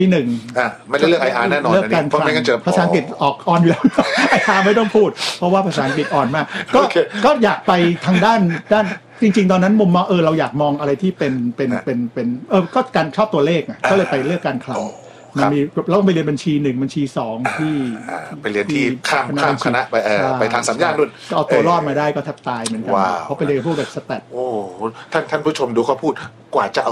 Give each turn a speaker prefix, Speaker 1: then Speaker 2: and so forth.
Speaker 1: ที่หนึ่ง
Speaker 2: ไม่ได้เลือก IR แน่นอนอันนี้เพราะไม่งั้นเจอ
Speaker 1: ภาษาอังกฤษออกอ่อนอยู่แล้ว IR ไม่ต้องพูดเพราะว่าภาษาอังกฤษอ่อนมากก็อยากไปทางด้านจริงๆตอนนั้นมุมมองเราอยากมองอะไรที่เป็นก็การชอบตัวเลขก็เลยไปเลือกการคลังมันมีเราไปเรียนบัญชี1บัญชี2ที่
Speaker 2: ไปเรียนที่ข้ามคณะไปทางสัญญาณนู่น
Speaker 1: ก็เอาตัวรอดมาได้ก็แทบตายเหมือนกันเพราะไปเรียนพวกแบบสแตท
Speaker 2: โอ้ท่านผู้ชมดูเขาพูดกว่าจะเอา